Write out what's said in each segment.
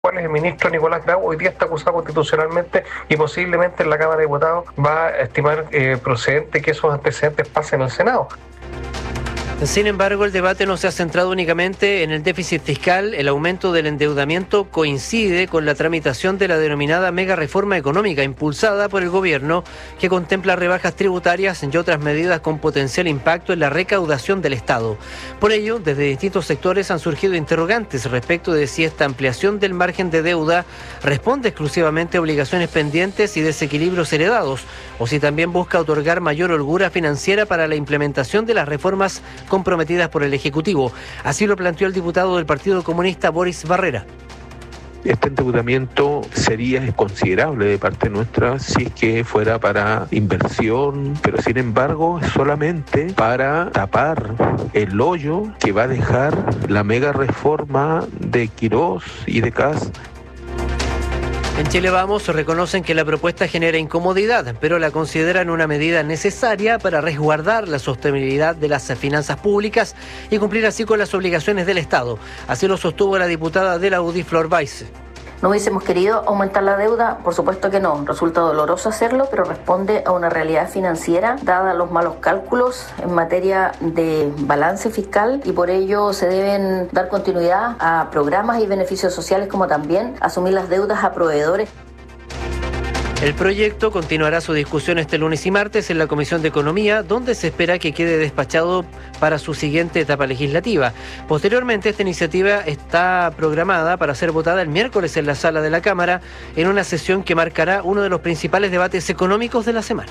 cual es el ministro Nicolás Grau, hoy día está acusado constitucionalmente y posiblemente en la Cámara de Diputados va a estimar procedente que esos antecedentes pasen al Senado. Sin embargo, el debate no se ha centrado únicamente en el déficit fiscal. El aumento del endeudamiento coincide con la tramitación de la denominada mega reforma económica impulsada por el gobierno, que contempla rebajas tributarias y otras medidas con potencial impacto en la recaudación del Estado. Por ello, desde distintos sectores han surgido interrogantes respecto de si esta ampliación del margen de deuda responde exclusivamente a obligaciones pendientes y desequilibrios heredados, o si también busca otorgar mayor holgura financiera para la implementación de las reformas comprometidas por el Ejecutivo. Así lo planteó el diputado del Partido Comunista, Boris Barrera. Este endeudamiento sería considerable de parte nuestra si es que fuera para inversión, pero sin embargo es solamente para tapar el hoyo que va a dejar la mega reforma de Quirós y de Kast. En Chile Vamos reconocen que la propuesta genera incomodidad, pero la consideran una medida necesaria para resguardar la sostenibilidad de las finanzas públicas y cumplir así con las obligaciones del Estado. Así lo sostuvo la diputada de la UDI, Flor Weiss. ¿No hubiésemos querido aumentar la deuda? Por supuesto que no. Resulta doloroso hacerlo, pero responde a una realidad financiera dada los malos cálculos en materia de balance fiscal y por ello se deben dar continuidad a programas y beneficios sociales como también asumir las deudas a proveedores. El proyecto continuará su discusión este lunes y martes en la Comisión de Economía, donde se espera que quede despachado para su siguiente etapa legislativa. Posteriormente, esta iniciativa está programada para ser votada el miércoles en la sala de la Cámara, en una sesión que marcará uno de los principales debates económicos de la semana.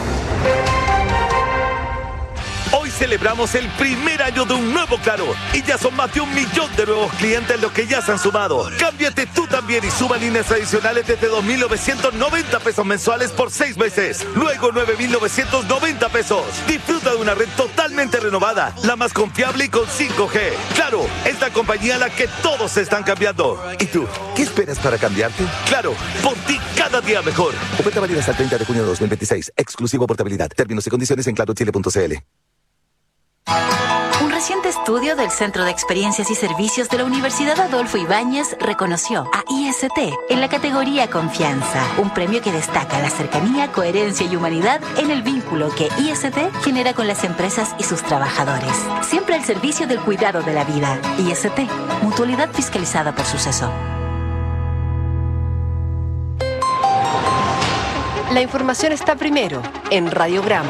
Hoy celebramos el primer año de un nuevo Claro y ya son más de 1 millón de nuevos clientes los que ya se han sumado. Cámbiate tú también y suma líneas adicionales desde 2.990 pesos mensuales por 6 meses. Luego 9.990 pesos. Disfruta de una red totalmente renovada, la más confiable y con 5G. Claro, es la compañía a la que todos se están cambiando. ¿Y tú? ¿Qué esperas para cambiarte? Claro, por ti cada día mejor. Oferta válida hasta el 30 de junio de 2026. Exclusivo portabilidad. Términos y condiciones en clarochile.cl. Un reciente estudio del Centro de Experiencias y Servicios de la Universidad Adolfo Ibáñez reconoció a IST en la categoría Confianza, un premio que destaca la cercanía, coherencia y humanidad en el vínculo que IST genera con las empresas y sus trabajadores. Siempre al servicio del cuidado de la vida. IST, mutualidad fiscalizada por Suceso. La información está primero en Radiograma.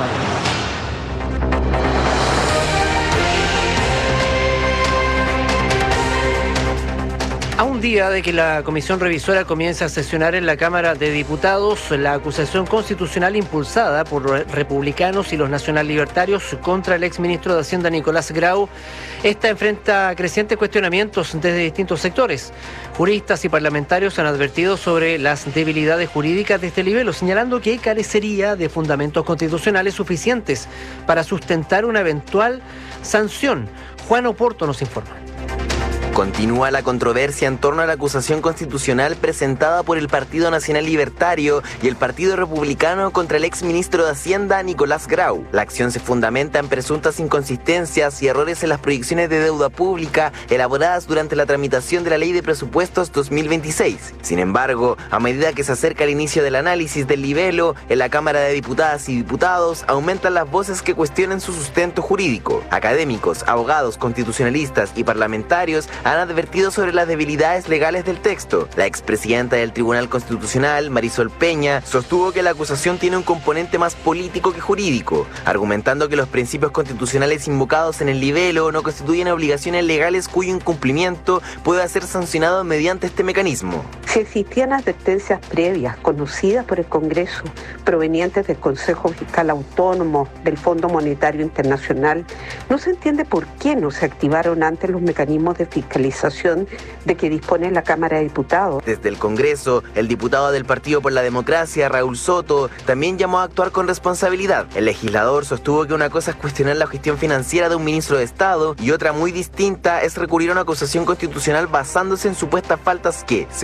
A un día de que la Comisión Revisora comience a sesionar en la Cámara de Diputados, la acusación constitucional impulsada por republicanos y los nacional libertarios contra el exministro de Hacienda Nicolás Grau, esta enfrenta crecientes cuestionamientos desde distintos sectores. Juristas y parlamentarios han advertido sobre las debilidades jurídicas de este libelo, señalando que carecería de fundamentos constitucionales suficientes para sustentar una eventual sanción. Juan Oporto nos informa. Continúa la controversia en torno a la acusación constitucional presentada por el Partido Nacional Libertario y el Partido Republicano contra el exministro de Hacienda Nicolás Grau. La acción se fundamenta en presuntas inconsistencias y errores en las proyecciones de deuda pública elaboradas durante la tramitación de la Ley de Presupuestos 2026. Sin embargo, a medida que se acerca el inicio del análisis del libelo, en la Cámara de Diputadas y Diputados aumentan las voces que cuestionan su sustento jurídico. Académicos, abogados, constitucionalistas y parlamentarios han advertido sobre las debilidades legales del texto. La expresidenta del Tribunal Constitucional, Marisol Peña, sostuvo que la acusación tiene un componente más político que jurídico, argumentando que los principios constitucionales invocados en el libelo no constituyen obligaciones legales cuyo incumplimiento pueda ser sancionado mediante este mecanismo. Si existían advertencias previas conocidas por el Congreso provenientes del Consejo Fiscal Autónomo, del Fondo Monetario Internacional, no se entiende por qué no se activaron antes los mecanismos de fiscalización de que dispone la Cámara de Diputados. Desde el Congreso, el diputado del Partido por la Democracia, Raúl Soto, también llamó a actuar con responsabilidad. El legislador sostuvo que una cosa es cuestionar la gestión financiera de un ministro de Estado y otra muy distinta es recurrir a una acusación constitucional basándose en supuestas faltas que, según afirma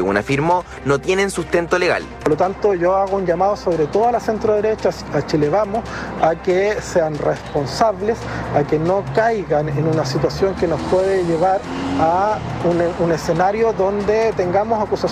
afirmó no tienen sustento legal. Por lo tanto, yo hago un llamado sobre todo a la centro-derecha, a Chile Vamos, a que sean responsables, a que no caigan en una situación que nos puede llevar a un escenario donde tengamos acusaciones